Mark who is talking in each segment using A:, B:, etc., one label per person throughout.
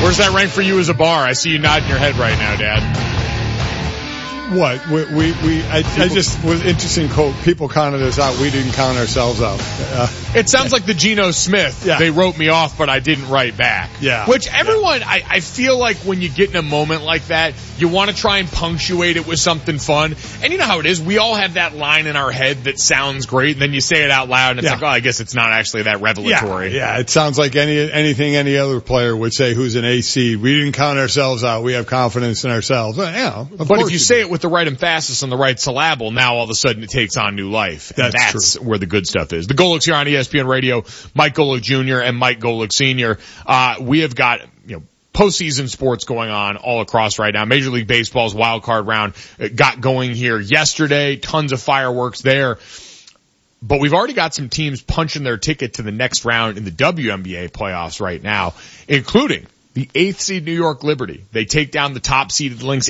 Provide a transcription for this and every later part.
A: Where's that rank for you as a bar? I see you nodding your head right now, Dad.
B: What? I just was interesting quote. People counted us out. We didn't count ourselves out.
A: It sounds like the Geno Smith. Yeah. They wrote me off, but I didn't write back.
B: Yeah.
A: Which everyone, I feel like when you get in a moment like that, you want to try and punctuate it with something fun. And you know how it is. We all have that line in our head that sounds great, and then you say it out loud, and it's like, oh, I guess it's not actually that revelatory.
B: Yeah. It sounds like anything any other player would say who's an AC. We didn't count ourselves out. We have confidence in ourselves.
A: But if you say it with the right emphasis on the right syllable, now all of a sudden it takes on new life. And that's where the good stuff is. The Golics here on ESPN Radio, Mike Golic Jr. and Mike Golic Sr. We have got, postseason sports going on all across right now. Major League Baseball's wild card round got going here yesterday. Tons of fireworks there. But we've already got some teams punching their ticket to the next round in the WNBA playoffs right now, including the 8th seed New York Liberty. They take down the top seeded Lynx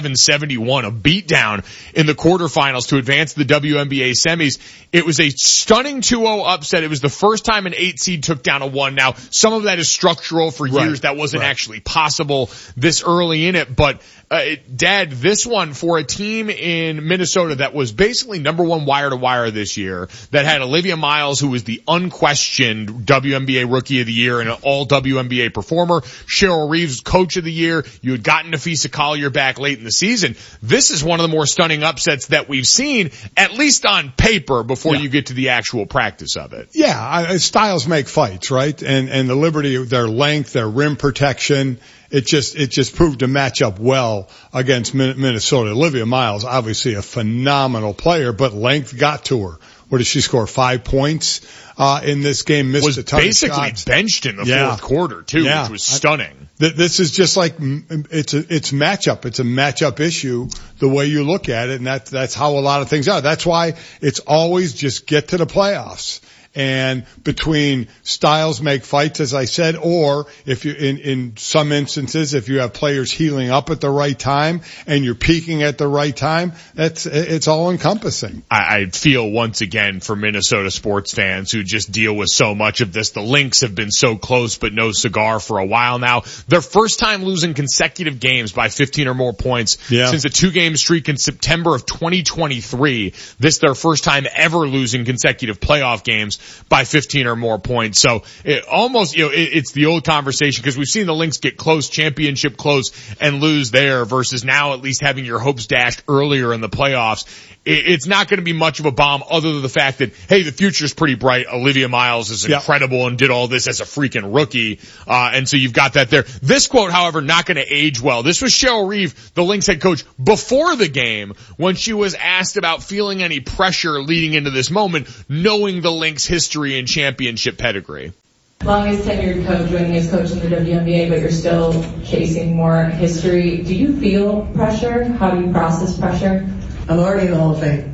A: 87-71, a beatdown in the quarterfinals to advance to the WNBA semis. It was a stunning 2-0 upset. It was the first time an 8 seed took down a 1. Now, some of that is structural. For years that wasn't actually possible this early in it. But, Dad, this one for a team in Minnesota that was basically number one wire to wire this year, that had Olivia Miles, who was the unquestioned WNBA Rookie of the Year and an all WNBA performer, Cheryl Reeves, Coach of the Year. You had gotten Nafisa Collier back late in the season. This is one of the more stunning upsets that we've seen, at least on paper, before you get to the actual practice of it.
B: Yeah, styles make fights, right? And the Liberty, their length, their rim protection, it just proved to match up well against Minnesota. Olivia Miles, obviously a phenomenal player, but length got to her. What did she score? 5 points in this game. Missed a ton of shots.
A: Was basically benched in the fourth quarter too, which was stunning.
B: This is just like it's matchup. It's a matchup issue the way you look at it, and that's how a lot of things are. That's why it's always just get to the playoffs. And between styles make fights, as I said, or if you, in some instances, if you have players healing up at the right time and you're peaking at the right time, it's all encompassing.
A: I feel once again for Minnesota sports fans who just deal with so much of this. The Lynx have been so close but no cigar for a while now. Their first time losing consecutive games by 15 or more points since a 2-game streak in September of 2023. This their first time ever losing consecutive playoff games by 15 or more points. So it almost, it's the old conversation, because we've seen the Lynx get close, championship close, and lose there, versus now at least having your hopes dashed earlier in the playoffs. It's not going to be much of a bomb other than the fact that, hey, the future's pretty bright. Olivia Miles is incredible and did all this as a freaking rookie. And so you've got that there. This quote, however, not going to age well. This was Cheryl Reeve, the Lynx head coach, before the game, when she was asked about feeling any pressure leading into this moment, knowing the Lynx history and championship pedigree.
C: Longest tenured coach, winningest coach in the WNBA, but you're still chasing more history. Do you feel pressure? How do you process pressure?
D: I'm already in the Hall of Fame.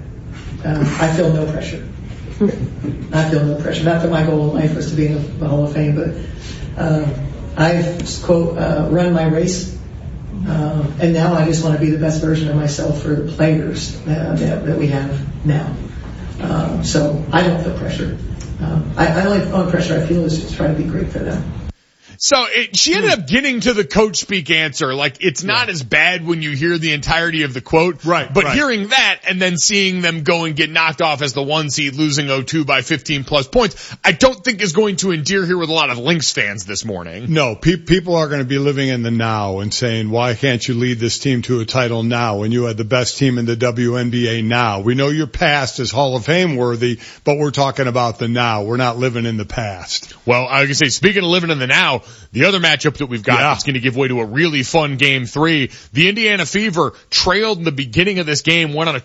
D: I feel no pressure. I feel no pressure. Not that my goal in life was to be in the Hall of Fame, but I've, quote, run my race. And now I just want to be the best version of myself for the players that we have now. So I don't feel pressure. I only feel pressure I feel is just trying to be great for them.
A: So she ended up getting to the coach speak answer. Like, it's not as bad when you hear the entirety of the quote.
B: Right.
A: But hearing that and then seeing them go and get knocked off as the 1 seed, losing 0-2 by 15 plus points, I don't think is going to endear here with a lot of Lynx fans this morning.
B: No, people are going to be living in the now and saying, why can't you lead this team to a title now when you had the best team in the WNBA now? We know your past is Hall of Fame worthy, but we're talking about the now. We're not living in the past.
A: Well, I was going to say, speaking of living in the now, the other matchup that we've got that's going to give way to a really fun Game 3. The Indiana Fever trailed in the beginning of this game, went on a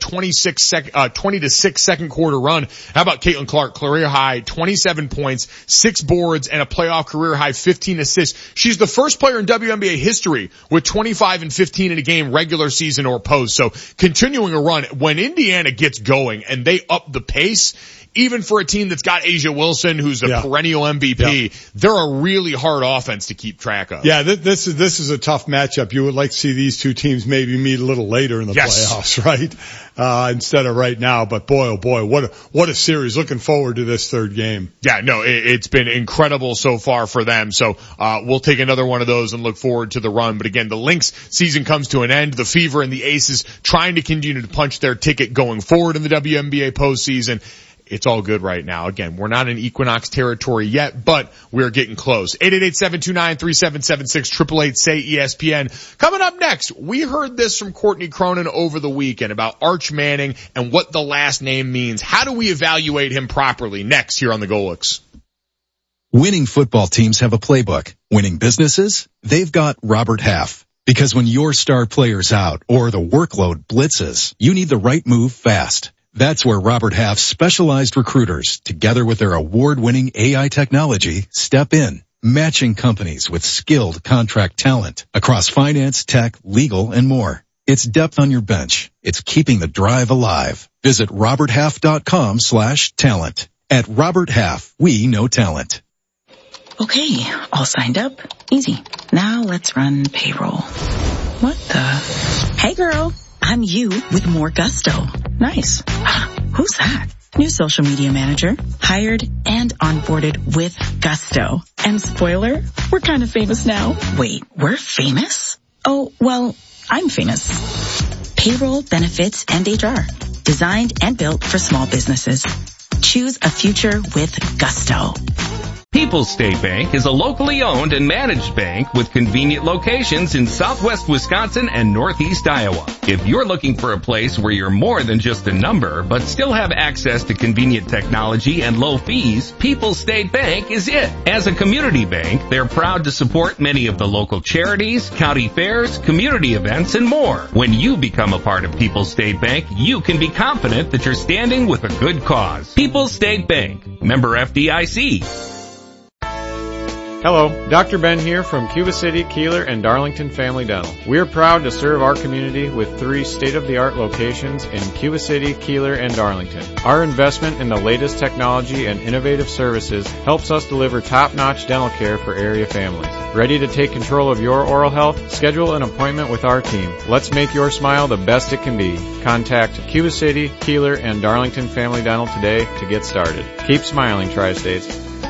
A: 20-6 second quarter run. How about Caitlin Clark, career high, 27 points, 6 boards, and a playoff career high 15 assists. She's the first player in WNBA history with 25 and 15 in a game, regular season or post. So continuing a run. When Indiana gets going and they up the pace, even for a team that's got A'ja Wilson, who's a perennial MVP, they're a really hard offense to keep track of.
B: Yeah, this is a tough matchup. You would like to see these two teams maybe meet a little later in the playoffs, right? Instead of right now. But boy, oh boy, what a series. Looking forward to this third game.
A: Yeah, no, it's been incredible so far for them. So, we'll take another one of those and look forward to the run. But again, the Lynx season comes to an end. The Fever and the Aces trying to continue to punch their ticket going forward in the WNBA postseason. It's all good right now. Again, we're not in Equinox territory yet, but we're getting close. 888-729-3776, 888-SAY-ESPN. Coming up next, we heard this from Courtney Cronin over the weekend about Arch Manning and what the last name means. How do we evaluate him properly? Next here on the Golics.
E: Winning football teams have a playbook. Winning businesses, they've got Robert Half. Because when your star player's out or the workload blitzes, you need the right move fast. That's where Robert Half's specialized recruiters, together with their award-winning AI technology, step in, matching companies with skilled contract talent across finance, tech, legal, and more. It's depth on your bench. It's keeping the drive alive. Visit roberthalf.com/talent. At Robert Half, we know talent.
F: Okay, all signed up. Easy. Now let's run payroll. What the? Hey girl, I'm you with more gusto. Nice. Who's that? New social media manager, hired and onboarded with gusto. And spoiler, we're kind of famous now. Wait, we're famous? Oh, well, I'm famous. Payroll, benefits, and HR. Designed and built for small businesses. Choose a future with gusto.
G: People's State Bank is a locally owned and managed bank with convenient locations in southwest Wisconsin and northeast Iowa. If you're looking for a place where you're more than just a number, but still have access to convenient technology and low fees, People's State Bank is it. As a community bank, they're proud to support many of the local charities, county fairs, community events, and more. When you become a part of People's State Bank, you can be confident that you're standing with a good cause. People's State Bank, member FDIC.
H: Hello, Dr. Ben here from Cuba City, Keeler, and Darlington Family Dental. We are proud to serve our community with 3 state-of-the-art locations in Cuba City, Keeler, and Darlington. Our investment in the latest technology and innovative services helps us deliver top-notch dental care for area families. Ready to take control of your oral health? Schedule an appointment with our team. Let's make your smile the best it can be. Contact Cuba City, Keeler, and Darlington Family Dental today to get started. Keep smiling, Tri-States.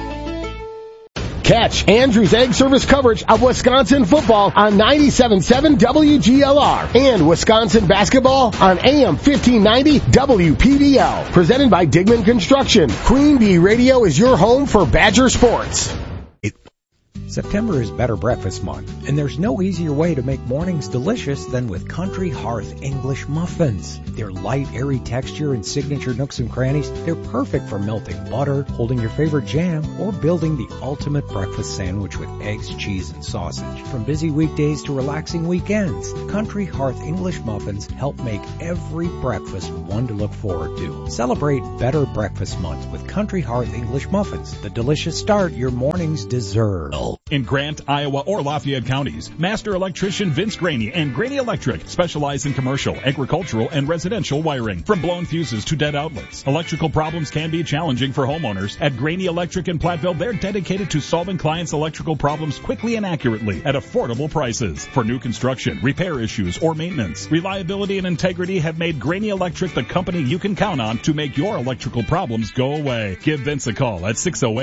I: Catch Andrew's Egg Service coverage of Wisconsin football on 97.7 WGLR and Wisconsin basketball on AM 1590 WPBL. Presented by Digman Construction. Queen Bee Radio is your home for Badger sports.
J: September is Better Breakfast Month, and there's no easier way to make mornings delicious than with Country Hearth English Muffins. Their light, airy texture and signature nooks and crannies, they're perfect for melting butter, holding your favorite jam, or building the ultimate breakfast sandwich with eggs, cheese, and sausage. From busy weekdays to relaxing weekends, Country Hearth English Muffins help make every breakfast one to look forward to. Celebrate Better Breakfast Month with Country Hearth English Muffins, the delicious start your mornings deserve.
K: In Grant, Iowa, or Lafayette counties, Master Electrician Vince Graney and Graney Electric specialize in commercial, agricultural, and residential wiring. From blown fuses to dead outlets, electrical problems can be challenging for homeowners. At Graney Electric in Platteville, they're dedicated to solving clients' electrical problems quickly and accurately at affordable prices. For new construction, repair issues, or maintenance, reliability and integrity have made Graney Electric the company you can count on to make your electrical problems go away. Give Vince a call at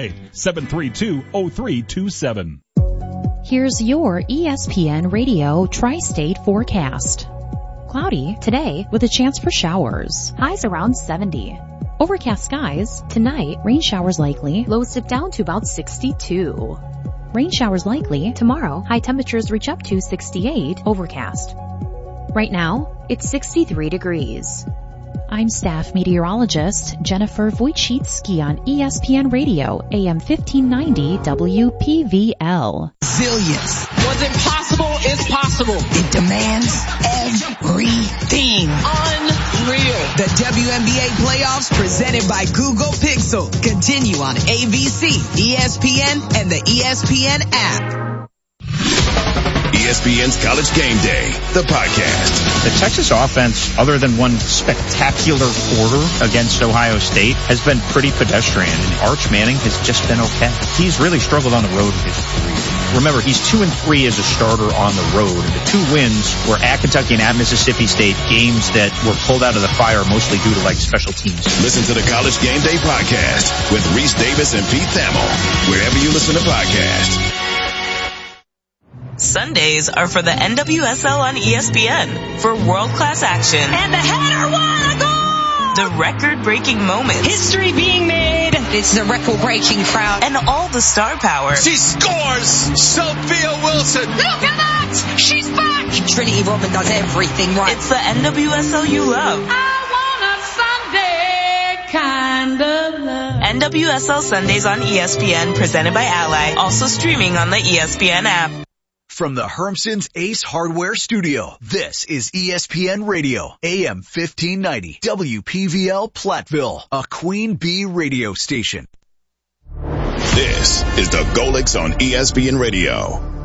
K: 608-732-0327.
L: Here's your ESPN Radio Tri-State forecast. Cloudy today with a chance for showers. Highs around 70. Overcast skies. Tonight, rain showers likely. Lows dip down to about 62. Rain showers likely. Tomorrow, high temperatures reach up to 68. Overcast. Right now, it's 63 degrees. I'm staff meteorologist Jennifer Wojcicki on ESPN Radio, AM 1590 WPVL.
M: Resilience. What's impossible is possible. It demands everything. Unreal. The WNBA playoffs presented by Google Pixel continue on ABC, ESPN, and the ESPN app.
N: ESPN's College Game Day, the podcast.
O: The Texas offense, other than one spectacular quarter against Ohio State, has been pretty pedestrian, and Arch Manning has just been okay. He's really struggled on the road in his career. remember, he's 2-3 as a starter on the road. And the 2 wins were at Kentucky and at Mississippi State, games that were pulled out of the fire mostly due to special teams.
N: Listen to the College Game Day podcast with Reese Davis and Pete Thamel, wherever you listen to podcasts.
F: Sundays are for the NWSL on ESPN for world-class action. And the header, what a goal! The record-breaking moments.
M: History being made. It's the record-breaking crowd.
F: And all the star power.
P: She scores! Sophia Wilson!
M: Look at that! She's back! Trinity Rodman does everything right.
F: It's the NWSL you love.
M: I want a Sunday kind of love.
F: NWSL Sundays on ESPN, presented by Ally. Also streaming on the ESPN app.
Q: From the Hermson's Ace Hardware Studio, this is ESPN Radio, AM 1590, WPVL Platteville, a Queen Bee radio station.
N: This is the Golics on ESPN Radio.